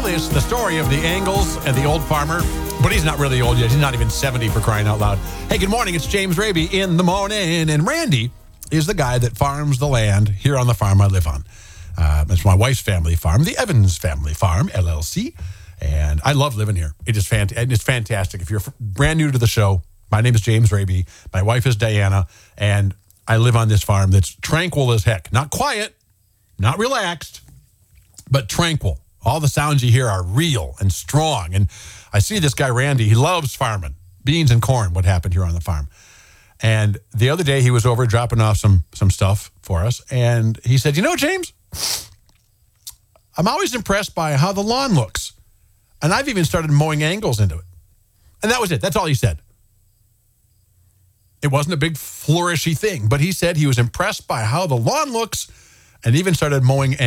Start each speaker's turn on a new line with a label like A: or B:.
A: this, the story of the Angles and the old farmer. But he's not really old yet. He's not even 70 for crying out loud. Hey, good morning. It's James Raby in the morning. And Randy is the guy that farms the land here on the farm I live on. It's my wife's family farm, the Evans Family Farm, LLC. And I love living here. It's fantastic. If you're brand new to the show, my name is James Raby. My wife is Diana. And I live on this farm that's tranquil as heck. Not quiet, not relaxed, but tranquil. All the sounds you hear are real and strong. And I see this guy, Randy. He loves farming, beans and corn, what happened here on the farm. And the other day he was over dropping off some stuff for us. And he said, you know, James, I'm always impressed by how the lawn looks. And I've even started mowing angles into it. And that was it. That's all he said. It wasn't a big flourishy thing, but he said he was impressed by how the lawn looks and even started mowing